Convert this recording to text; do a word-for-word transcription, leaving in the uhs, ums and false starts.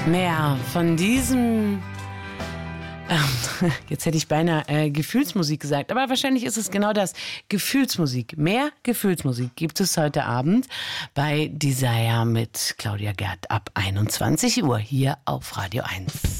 Mehr von diesem, äh, jetzt hätte ich beinahe äh, Gefühlsmusik gesagt, aber wahrscheinlich ist es genau das, Gefühlsmusik. Mehr Gefühlsmusik gibt es heute Abend bei Desire mit Claudia Gerd ab einundzwanzig Uhr hier auf Radio eins.